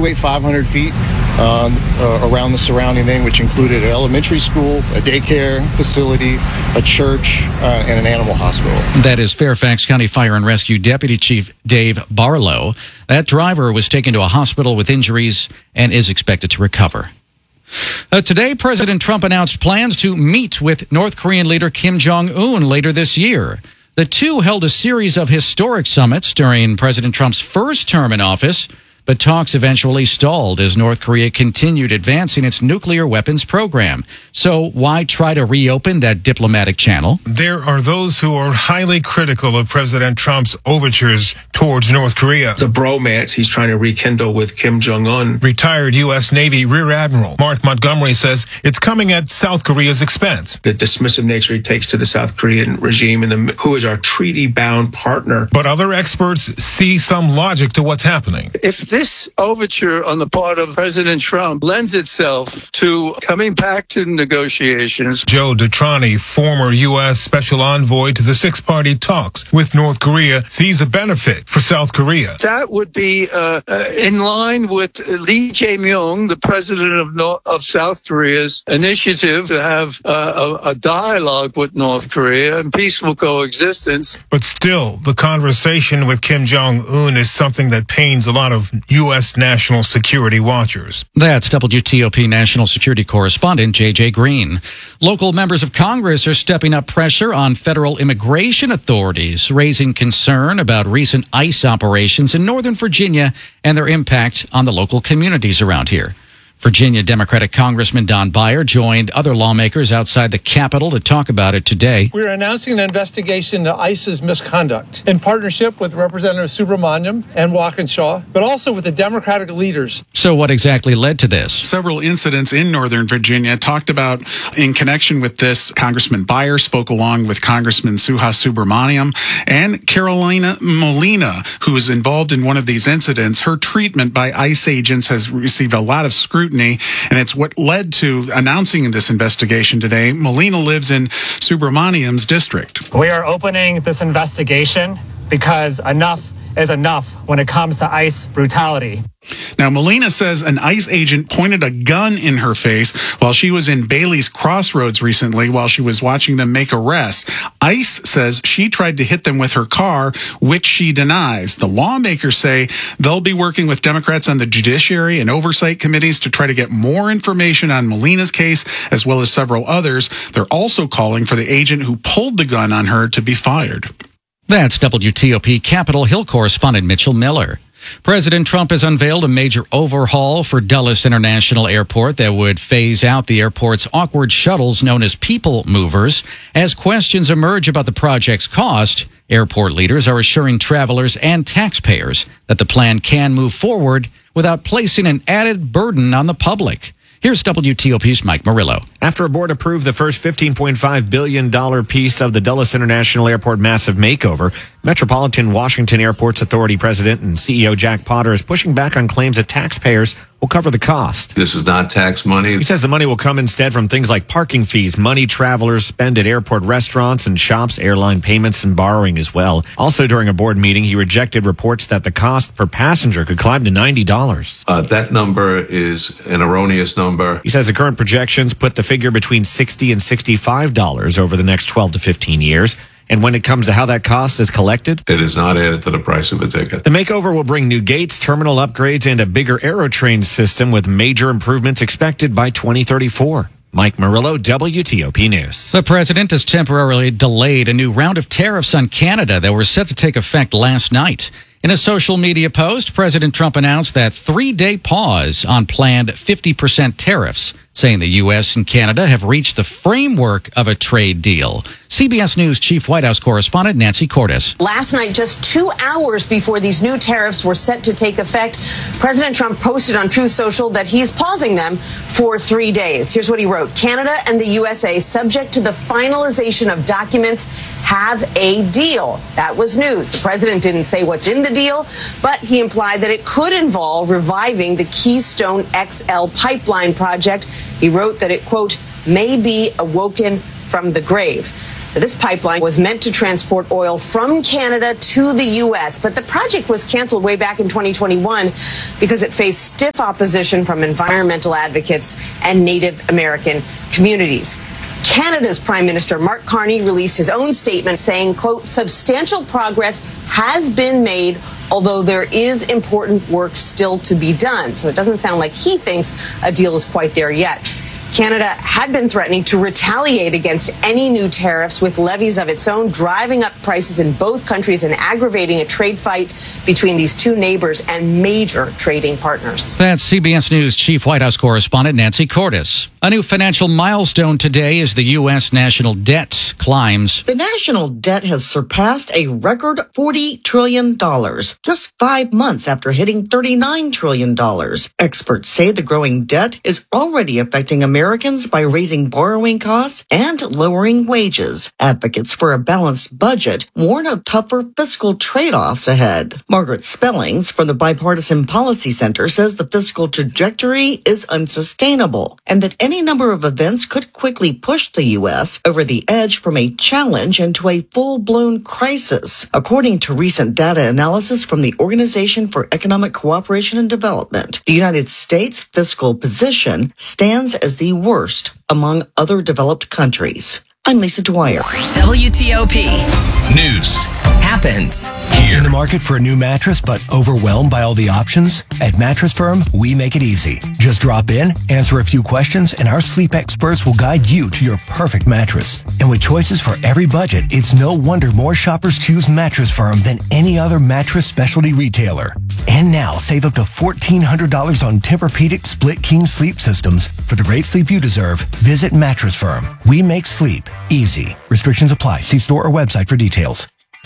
evacuate 500 feet around the surrounding thing, which included an elementary school, a daycare facility, a church, and an animal hospital. That is Fairfax County Fire and Rescue Deputy Chief Dave Barlow. That driver was taken to a hospital with injuries and is expected to recover. Today, President Trump announced plans to meet with North Korean leader Kim Jong-un later this year. The two held a series of historic summits during President Trump's first term in office, but talks eventually stalled as North Korea continued advancing its nuclear weapons program. So why try to reopen that diplomatic channel? There are those who are highly critical of President Trump's overtures towards North Korea. The bromance he's trying to rekindle with Kim Jong-un. Retired U.S. Navy Rear Admiral Mark Montgomery says it's coming at South Korea's expense. The dismissive nature he takes to the South Korean regime, who is our treaty-bound partner. But other experts see some logic to what's happening. If this overture on the part of President Trump lends itself to coming back to negotiations. Joe Detrani, former U.S. Special Envoy to the six-party talks with North Korea, sees a benefit for South Korea. That would be in line with Lee Jae-myung, the president of South Korea's initiative to have a dialogue with North Korea and peaceful coexistence. But still, the conversation with Kim Jong-un is something that pains a lot of U.S. national security watchers. That's WTOP national security correspondent J.J. Green. Local members of Congress are stepping up pressure on federal immigration authorities, raising concern about recent ICE operations in Northern Virginia and their impact on the local communities around here. Virginia Democratic Congressman Don Beyer joined other lawmakers outside the Capitol to talk about it today. We're announcing an investigation into ICE's misconduct in partnership with Representative Subramaniam and Walkinshaw, but also with the Democratic leaders. So what exactly led to this? Several incidents in Northern Virginia talked about in connection with this. Congressman Beyer spoke along with Congressman Suha Subramaniam and Carolina Molina, who was involved in one of these incidents. Her treatment by ICE agents has received a lot of scrutiny, and it's what led to announcing this investigation today. Molina lives in Subramaniam's district. We are opening this investigation because enough is enough when it comes to ICE brutality. Now, Molina says an ICE agent pointed a gun in her face while she was in Bailey's Crossroads recently while she was watching them make arrests. ICE says she tried to hit them with her car, which she denies. The lawmakers say they'll be working with Democrats on the Judiciary and Oversight Committees to try to get more information on Molina's case, as well as several others. They're also calling for the agent who pulled the gun on her to be fired. That's WTOP Capitol Hill correspondent Mitchell Miller. President Trump has unveiled a major overhaul for Dulles International Airport that would phase out the airport's awkward shuttles known as people movers. As questions emerge about the project's cost, airport leaders are assuring travelers and taxpayers that the plan can move forward without placing an added burden on the public. Here's WTOP's Mike Murillo. After a board approved the first $15.5 billion piece of the Dulles International Airport massive makeover, Metropolitan Washington Airports Authority President and CEO Jack Potter is pushing back on claims that taxpayers will cover the cost. This is not tax money. He says the money will come instead from things like parking fees, money travelers spend at airport restaurants and shops, airline payments, and borrowing as well. Also, during a board meeting, he rejected reports that the cost per passenger could climb to $90. That number is an erroneous number. He says the current projections put the figure between $60 and $65 over the next 12 to 15 years. And when it comes to how that cost is collected, it is not added to the price of a ticket. The makeover will bring new gates, terminal upgrades, and a bigger Aerotrain system with major improvements expected by 2034. Mike Murillo, WTOP News. The president has temporarily delayed a new round of tariffs on Canada that were set to take effect last night. In a social media post, President Trump announced that 3-day pause on planned 50% tariffs, saying the U.S. and Canada have reached the framework of a trade deal. CBS News Chief White House correspondent Nancy Cordes. Last night, just 2 hours before these new tariffs were set to take effect, President Trump posted on Truth Social that he's pausing them for 3 days. Here's what he wrote. Canada and the USA, subject to the finalization of documents, have a deal. That was news. The president didn't say what's in the deal, but he implied that it could involve reviving the Keystone XL pipeline project. He wrote that it, quote, may be awoken from the grave. This pipeline was meant to transport oil from Canada to the U.S., but the project was canceled way back in 2021 because it faced stiff opposition from environmental advocates and Native American communities. Canada's Prime Minister Mark Carney released his own statement saying, quote, substantial progress has been made, although there is important work still to be done. So it doesn't sound like he thinks a deal is quite there yet. Canada had been threatening to retaliate against any new tariffs with levies of its own, driving up prices in both countries and aggravating a trade fight between these two neighbors and major trading partners. That's CBS News Chief White House correspondent Nancy Cordes. A new financial milestone today as the U.S. national debt climbs. The national debt has surpassed a record $40 trillion, just 5 months after hitting $39 trillion. Experts say the growing debt is already affecting Americans by raising borrowing costs and lowering wages. Advocates for a balanced budget warn of tougher fiscal trade-offs ahead. Margaret Spellings from the Bipartisan Policy Center says the fiscal trajectory is unsustainable and that any number of events could quickly push the U.S. over the edge from a challenge into a full-blown crisis. According to recent data analysis from the Organization for Economic Cooperation and Development, the United States' fiscal position stands as the worst among other developed countries. I'm Lisa Dwyer. WTOP. News happens here. In the market for a new mattress but overwhelmed by all the options? At Mattress Firm, we make it easy. Just drop in, answer a few questions, and our sleep experts will guide you to your perfect mattress. And with choices for every budget, it's no wonder more shoppers choose Mattress Firm than any other mattress specialty retailer. And now, save up to $1,400 on Tempur-Pedic Split King sleep systems. For the great sleep you deserve, visit Mattress Firm. We make sleep easy. Restrictions apply. See store or website for details.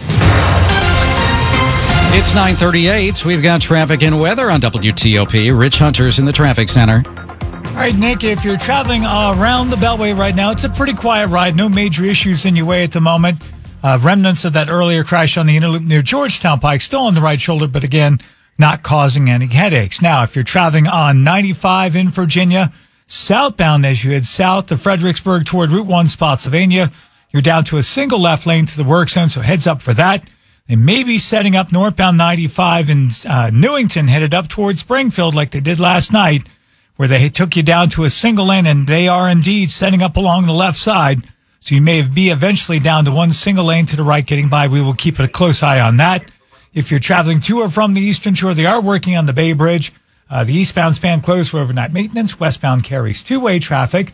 It's 9:38. We've got traffic and weather on WTOP. Rich Hunter's in the traffic center. All right, Nick, if you're traveling around the Beltway right now, it's a pretty quiet ride. No major issues in your way at the moment. Remnants of that earlier crash on the Interloop near Georgetown Pike, still on the right shoulder, but again, not causing any headaches. Now, if you're traveling on 95 in Virginia, southbound as you head south to Fredericksburg toward Route 1 Spotsylvania, you're down to a single left lane to the work zone, so heads up for that. They may be setting up northbound 95 in Newington, headed up towards Springfield like they did last night, where they took you down to a single lane, and they are indeed setting up along the left side. So you may be eventually down to one single lane to the right getting by. We will keep a close eye on that. If you're traveling to or from the Eastern Shore, they are working on the Bay Bridge. The eastbound span closed for overnight maintenance. Westbound carries two-way traffic.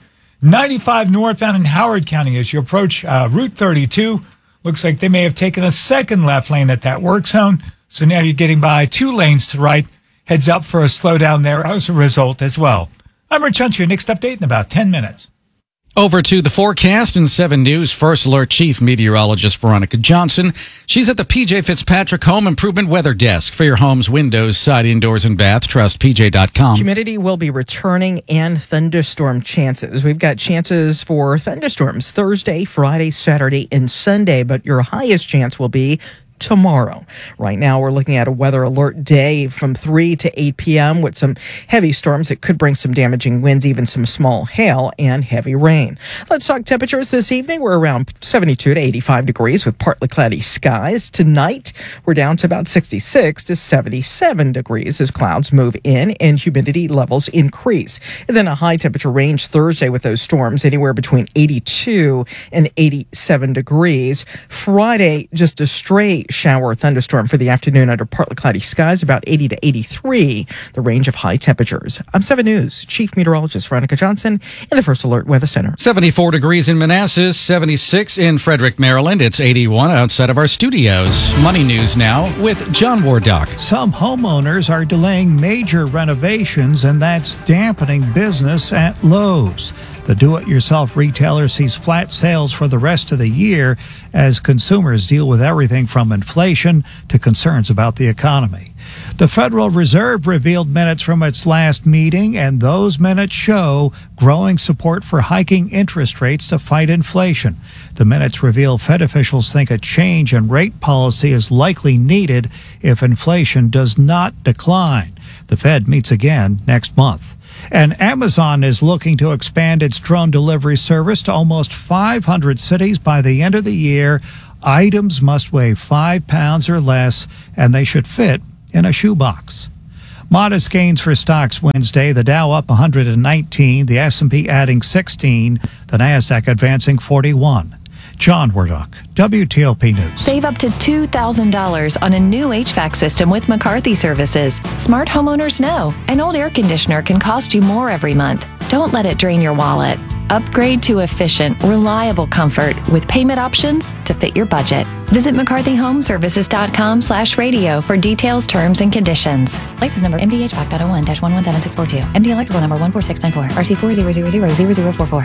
95 northbound in Howard County as you approach Route 32. Looks like they may have taken a second left lane at that work zone. So now you're getting by 2 lanes to the right. Heads up for a slowdown there as a result as well. I'm Rich Hunter, your next update in about 10 minutes. Over to the forecast in 7 News. First Alert Chief Meteorologist Veronica Johnson. She's at the PJ Fitzpatrick Home Improvement Weather Desk. For your home's windows, side, indoors, and bath, trust PJ.com. Humidity will be returning and thunderstorm chances. We've got chances for thunderstorms Thursday, Friday, Saturday, and Sunday, but your highest chance will be tomorrow. Right now, we're looking at a weather alert day from 3 to 8 p.m. with some heavy storms that could bring some damaging winds, even some small hail and heavy rain. Let's talk temperatures this evening. We're around 72 to 85 degrees with partly cloudy skies. Tonight, we're down to about 66 to 77 degrees as clouds move in and humidity levels increase. And then a high temperature range Thursday with those storms anywhere between 82 and 87 degrees. Friday, just a straight shower thunderstorm for the afternoon under partly cloudy skies, about 80 to 83, the range of high temperatures. I'm 7 News Chief Meteorologist Veronica Johnson in the First Alert Weather Center. 74 degrees in Manassas, 76 in Frederick, Maryland. It's 81 outside of our studios. Money News now with John Wardock. Some homeowners are delaying major renovations, and that's dampening business at Lowe's. The do-it-yourself retailer sees flat sales for the rest of the year as consumers deal with everything from inflation to concerns about the economy. The Federal Reserve revealed minutes from its last meeting, and those minutes show growing support for hiking interest rates to fight inflation. The minutes reveal Fed officials think a change in rate policy is likely needed if inflation does not decline. The Fed meets again next month. And Amazon is looking to expand its drone delivery service to almost 500 cities by the end of the year. Items must weigh 5 pounds or less, and they should fit in a shoebox. Modest gains for stocks Wednesday. The Dow up 119, the S&P adding 16, the Nasdaq advancing 41. John Wardock, WTOP News. Save up to $2,000 on a new HVAC system with McCarthy Services. Smart homeowners know an old air conditioner can cost you more every month. Don't let it drain your wallet. Upgrade to efficient, reliable comfort with payment options to fit your budget. Visit McCarthyHomeservices.com/radio for details, terms, and conditions. License number MDHVAC.01-117642. MD electrical number 14694. RC40000044.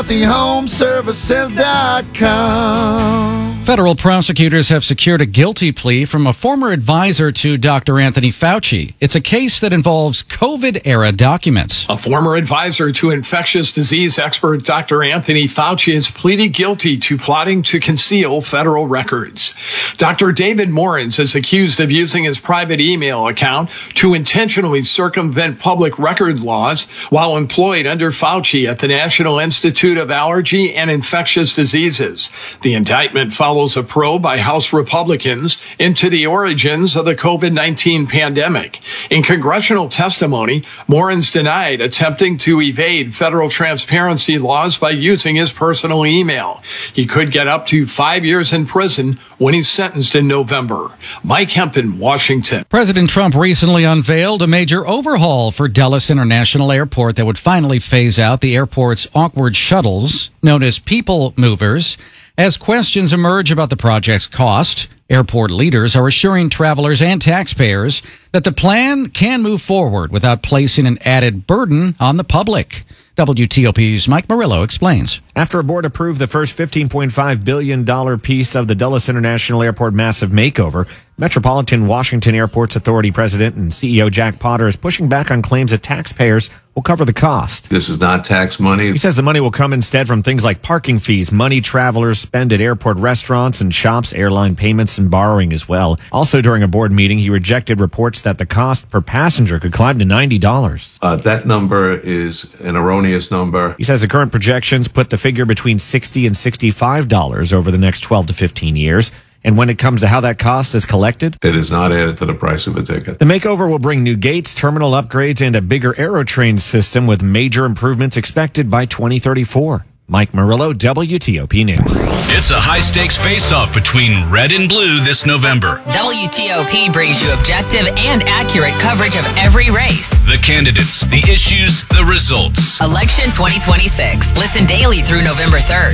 McCarthyHomeservices.com. Federal prosecutors have secured a guilty plea from a former advisor to Dr. Anthony Fauci. It's a case that involves COVID-era documents. A former advisor to infectious disease expert Dr. Anthony Fauci has pleaded guilty to plotting to conceal federal records. Dr. David Morens is accused of using his private email account to intentionally circumvent public record laws while employed under Fauci at the National Institute of Allergy and Infectious Diseases. The indictment follows a probe by House Republicans into the origins of the COVID-19 pandemic. In congressional testimony, Morens denied attempting to evade federal transparency laws by using his personal email. He could get up to 5 years in prison when he's sentenced in November. Mike Hempen, Washington. President Trump recently unveiled a major overhaul for Dulles International Airport that would finally phase out the airport's awkward shuttles, known as people movers. As questions emerge about the project's cost, airport leaders are assuring travelers and taxpayers that the plan can move forward without placing an added burden on the public. WTOP's Mike Murillo explains. After a board approved the first $15.5 billion piece of the Dulles International Airport massive makeover, Metropolitan Washington Airports Authority President and CEO Jack Potter is pushing back on claims that taxpayers will cover the cost. This is not tax money. He says the money will come instead from things like parking fees, money travelers spend at airport restaurants and shops, airline payments, and borrowing as well. Also, during a board meeting, he rejected reports that the cost per passenger could climb to $90. That number is an erroneous number. He says the current projections put the figure between $60 and $65 over the next 12 to 15 years. And when it comes to how that cost is collected, it is not added to the price of a ticket. The makeover will bring new gates, terminal upgrades, and a bigger Aerotrain system with major improvements expected by 2034. Mike Murillo, WTOP News. It's a high-stakes face-off between red and blue this November. WTOP brings you objective and accurate coverage of every race. The candidates, the issues, the results. Election 2026. Listen daily through November 3rd.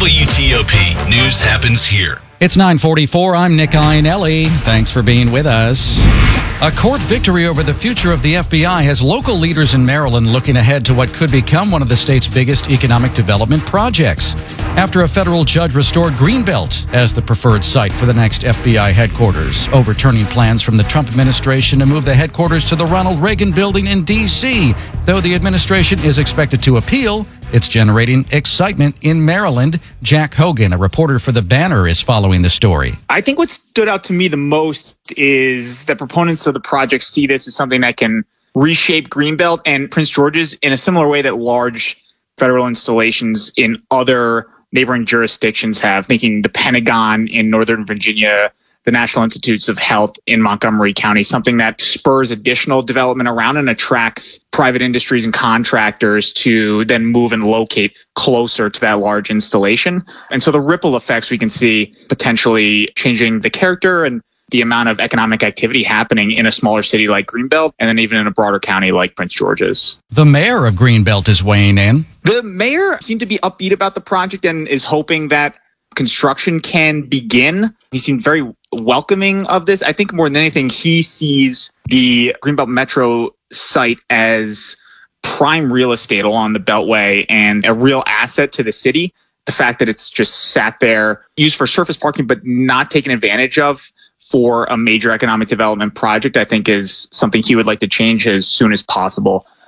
WTOP. News happens here. It's 9:44. I'm Nick Iannelli. Thanks for being with us. A court victory over the future of the FBI has local leaders in Maryland looking ahead to what could become one of the state's biggest economic development projects, after a federal judge restored Greenbelt as the preferred site for the next FBI headquarters, overturning plans from the Trump administration to move the headquarters to the Ronald Reagan Building in D.C. Though the administration is expected to appeal, it's generating excitement in Maryland. Jack Hogan, a reporter for The Banner, is following the story. I think what stood out to me the most is that proponents of the project see this as something that can reshape Greenbelt and Prince George's in a similar way that large federal installations in other neighboring jurisdictions have, thinking the Pentagon in Northern Virginia, the National Institutes of Health in Montgomery County, something that spurs additional development around and attracts private industries and contractors to then move and locate closer to that large installation. And so the ripple effects we can see potentially changing the character and the amount of economic activity happening in a smaller city like Greenbelt, and then even in a broader county like Prince George's. The mayor of Greenbelt is weighing in. The mayor seemed to be upbeat about the project and is hoping that construction can begin. He seemed very welcoming of this. I think more than anything, he sees the Greenbelt Metro site as prime real estate along the Beltway and a real asset to the city. The fact that it's just sat there, used for surface parking, but not taken advantage of for a major economic development project, I think is something he would like to change as soon as possible.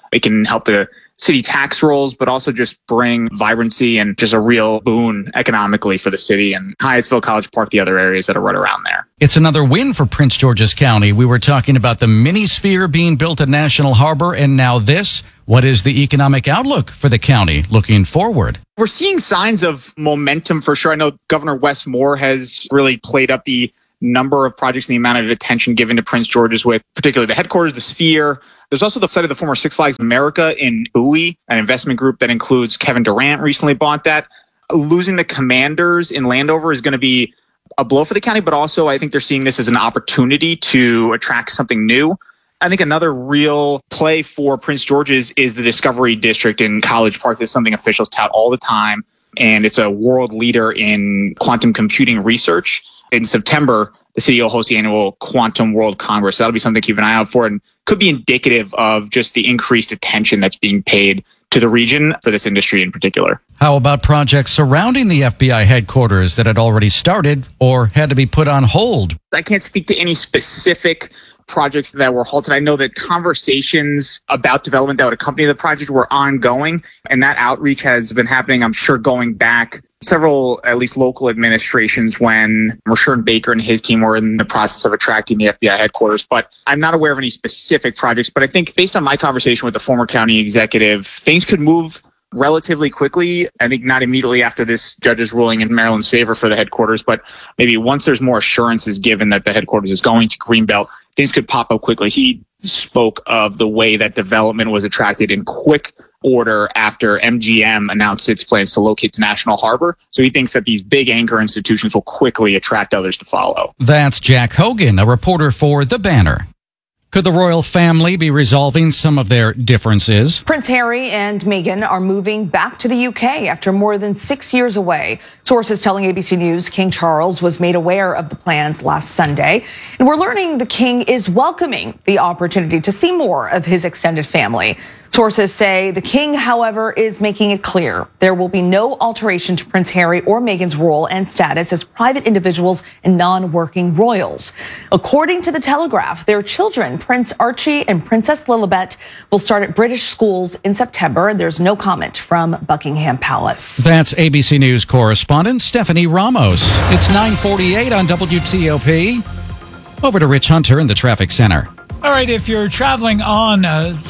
It can help the city tax rolls, but also just bring vibrancy and just a real boon economically for the city and Hyattsville, College Park, the other areas that are right around there. It's another win for Prince George's County. We were talking about the mini-sphere being built at National Harbor, and now this. What is the economic outlook for the county looking forward? We're seeing signs of momentum for sure. I know Governor Wes Moore has really played up the number of projects and the amount of attention given to Prince George's, with particularly the headquarters, the Sphere. There's also the site of the former Six Flags America in Bowie, an investment group that includes Kevin Durant recently bought that. Losing the Commanders in Landover is going to be a blow for the county, but also I think they're seeing this as an opportunity to attract something new. I think another real play for Prince George's is the Discovery District in College Park. This is something officials tout all the time, and it's a world leader in quantum computing research. In September, the city will host the annual Quantum World Congress. That'll be something to keep an eye out for, and could be indicative of just the increased attention that's being paid to the region for this industry in particular. How about projects surrounding the FBI headquarters that had already started or had to be put on hold? I can't speak to any specific projects that were halted. I know that conversations about development that would accompany the project were ongoing, and that outreach has been happening, I'm sure, going back several, at least local administrations, when Mershern Baker and his team were in the process of attracting the FBI headquarters. But I'm not aware of any specific projects. But I think based on my conversation with the former county executive, things could move relatively quickly. I think not immediately after this judge's ruling in Maryland's favor for the headquarters, but maybe once there's more assurances given that the headquarters is going to Greenbelt, things could pop up quickly. He spoke of the way that development was attracted in quick order after MGM announced its plans to locate to National Harbor. So he thinks that these big anchor institutions will quickly attract others to follow. That's Jack Hogan, a reporter for The Banner. Could the royal family be resolving some of their differences? Prince Harry and Meghan are moving back to the UK after more than 6 years away. Sources telling ABC News King Charles was made aware of the plans last Sunday. And we're learning the king is welcoming the opportunity to see more of his extended family. Sources say the king, however, is making it clear there will be no alteration to Prince Harry or Meghan's role and status as private individuals and non-working royals. According to The Telegraph, their children, Prince Archie and Princess Lilibet, will start at British schools in September. There's no comment from Buckingham Palace. That's ABC News correspondent Stephanie Ramos. It's 9:48 on WTOP. Over to Rich Hunter in the traffic center. All right, if you're traveling on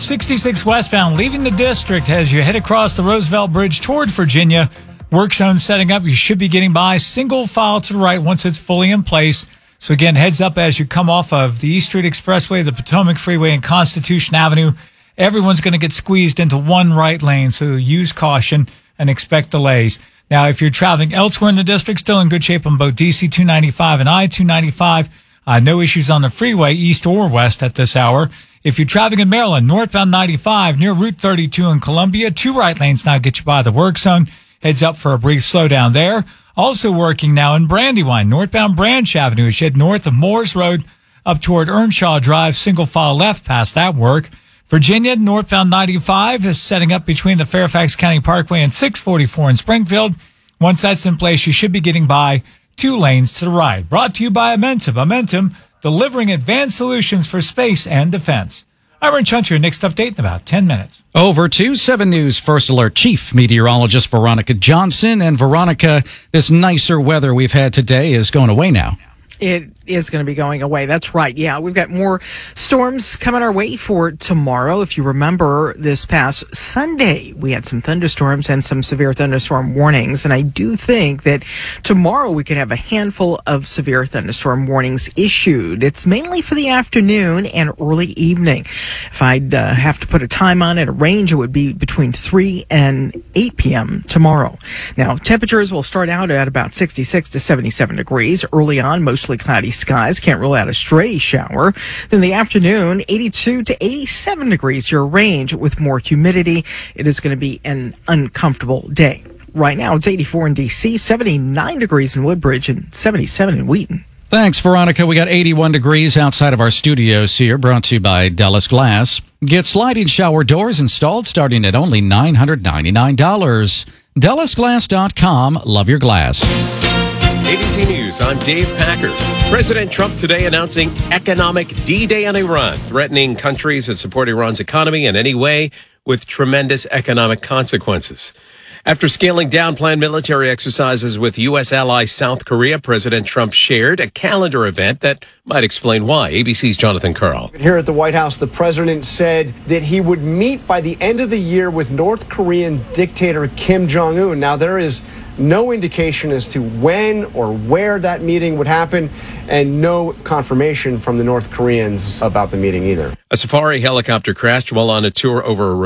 66 westbound, leaving the district as you head across the Roosevelt Bridge toward Virginia, work zone setting up, you should be getting by single file to the right once it's fully in place. So again, heads up as you come off of the East Street Expressway, the Potomac Freeway, and Constitution Avenue. Everyone's going to get squeezed into one right lane, so use caution and expect delays. Now, if you're traveling elsewhere in the district, still in good shape on both DC 295 and I-295. No issues on the freeway, east or west at this hour. If you're traveling in Maryland, northbound 95 near Route 32 in Columbia, 2 right lanes now get you by the work zone. Heads up for a brief slowdown there. Also working now in Brandywine, northbound Branch Avenue as you head north of Moores Road up toward Earnshaw Drive, single file left past that work. Virginia, northbound 95 is setting up between the Fairfax County Parkway and 644 in Springfield. Once that's in place, you should be getting by 2 lanes to the right. Brought to you by Amentum. Amentum, delivering advanced solutions for space and defense. I'm Rich Hunter, your next update in about 10 minutes. Over to 7 News First Alert Chief Meteorologist Veronica Johnson. And Veronica, this nicer weather we've had today is going away now. It is going to be going away. That's right. Yeah, we've got more storms coming our way for tomorrow. If you remember, this past Sunday, we had some thunderstorms and some severe thunderstorm warnings. And I do think that tomorrow we could have a handful of severe thunderstorm warnings issued. It's mainly for the afternoon and early evening. If I'd have to put a time on it, a range, it would be between 3 and 8 p.m. tomorrow. Now, temperatures will start out at about 66 to 77 degrees. Early on, mostly cloudy skies. Can't rule out a stray shower. Then the afternoon, 82 to 87 degrees, your range with more humidity. It is going to be an uncomfortable day. Right now, it's 84 in D.C., 79 degrees in Woodbridge, and 77 in Wheaton. Thanks, Veronica. We got 81 degrees outside of our studios here, brought to you by Dallas Glass. Get sliding shower doors installed starting at only $999. DallasGlass.com. Love your glass. ABC News, I'm Dave Packer. President Trump today announcing economic D-Day on Iran, threatening countries that support Iran's economy in any way with tremendous economic consequences. After scaling down planned military exercises with U.S. ally South Korea, President Trump shared a calendar event that might explain why. ABC's Jonathan Karl. Here at the White House, the president said that he would meet by the end of the year with North Korean dictator Kim Jong-un. Now, there is no indication as to when or where that meeting would happen, and no confirmation from the North Koreans about the meeting either. A safari helicopter crashed while on a tour over a